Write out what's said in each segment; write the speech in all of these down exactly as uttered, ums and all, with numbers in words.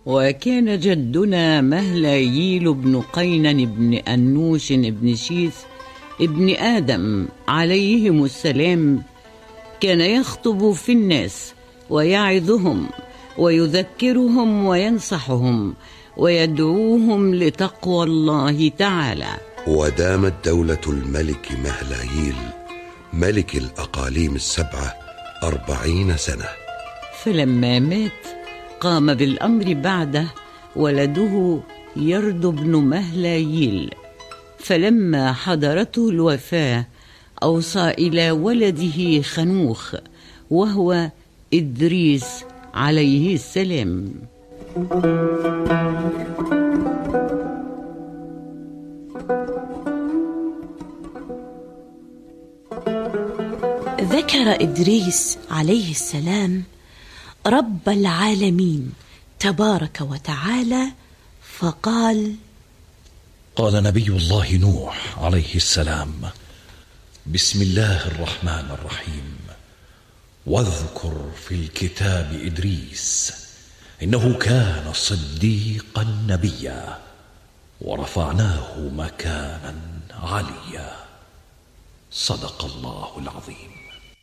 وكان جدنا مهلاييل بن قينن بن أنوش بن شيث ابن آدم عليهم السلام كان يخطب في الناس ويعظهم ويذكرهم وينصحهم ويدعوهم لتقوى الله تعالى. ودامت دولة الملك مهلاييل ملك الأقاليم السبعة أربعين سنة. فلما مات قام بالأمر بعده ولده يرد بن مهلاييل، فلما حضرته الوفاة أوصى إلى ولده خنوخ وهو إدريس عليه السلام. ذكر إدريس عليه السلام رب العالمين تبارك وتعالى فقال: قال نبي الله نوح عليه السلام: بسم الله الرحمن الرحيم، واذكر في الكتاب إدريس إنه كان صديقا نبيا ورفعناه مكانا عليا. صدق الله العظيم.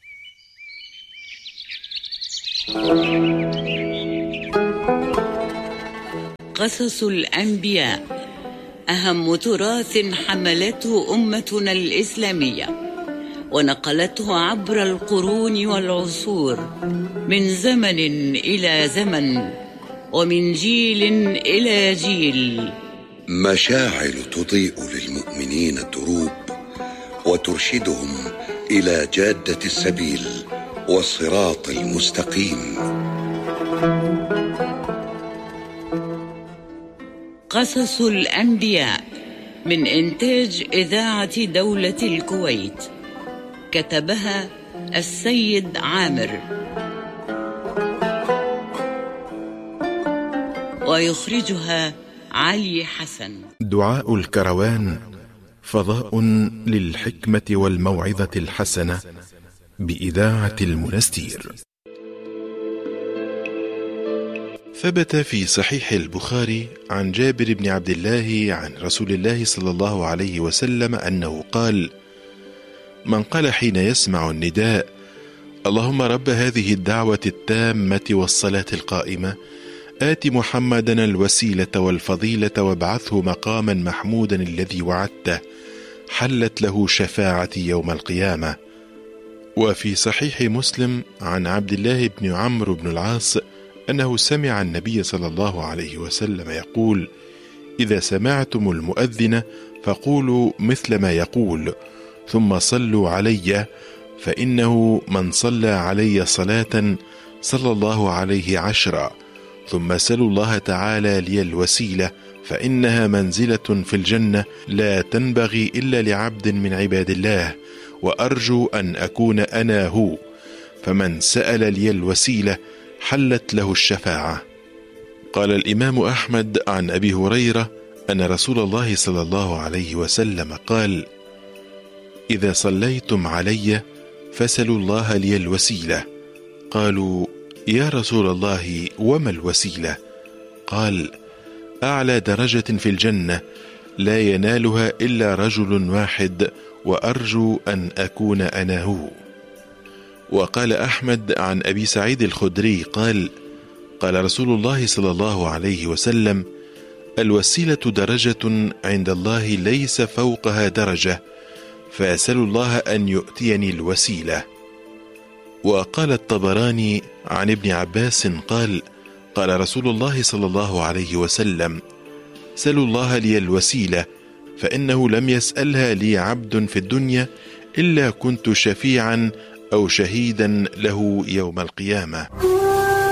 قصص الأنبياء أهم تراث حملته أمتنا الإسلامية ونقلته عبر القرون والعصور من زمن إلى زمن ومن جيل إلى جيل. مشاعل تضيء للمؤمنين الدروب وترشدهم إلى جادة السبيل والصراط المستقيم. قصص الأنبياء من إنتاج إذاعة دولة الكويت، كتبها السيد عامر ويخرجها علي حسن. دعاء الكروان فضاء للحكمة والموعظة الحسنة بإذاعة المنستير. ثبت في صحيح البخاري عن جابر بن عبد الله عن رسول الله صلى الله عليه وسلم أنه قال: من قال حين يسمع النداء: اللهم رب هذه الدعوة التامة والصلاة القائمة آت محمدا الوسيلة والفضيلة وابعثه مقاما محمودا الذي وعدته، حلت له شفاعتي يوم القيامة. وفي صحيح مسلم عن عبد الله بن عمرو بن العاص أنه سمع النبي صلى الله عليه وسلم يقول: إذا سمعتم المؤذن فقولوا مثل ما يقول، ثم صلوا علي، فإنه من صلى علي صلاة صلى الله عليه عشرا، ثم سلوا الله تعالى لي الوسيلة، فإنها منزلة في الجنة لا تنبغي إلا لعبد من عباد الله، وأرجو أن أكون أنا هو، فمن سأل لي الوسيلة حلت له الشفاعة. قال الإمام أحمد عن أبي هريرة أن رسول الله صلى الله عليه وسلم قال: إذا صليتم علي فسلوا الله لي الوسيلة. قالوا: يا رسول الله وما الوسيلة؟ قال: أعلى درجة في الجنة لا ينالها إلا رجل واحد، وأرجو أن أكون أنا هو. وقال أحمد عن أبي سعيد الخدري قال: قال رسول الله صلى الله عليه وسلم: الوسيلة درجة عند الله ليس فوقها درجة، فأسأل الله أن يؤتيني الوسيلة. وقال الطبراني عن ابن عباس قال: قال رسول الله صلى الله عليه وسلم: سلوا الله لي الوسيلة، فإنه لم يسألها لي عبد في الدنيا إلا كنت شفيعا أو شهيدا له يوم القيامة.